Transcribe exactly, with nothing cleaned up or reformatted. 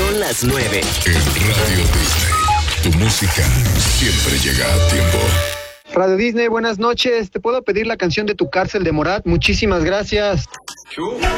Son las nueve. En Radio Disney, tu música siempre llega a tiempo. Radio Disney, buenas noches. ¿Te puedo pedir la canción de Tu Cárcel de Morat? Muchísimas gracias.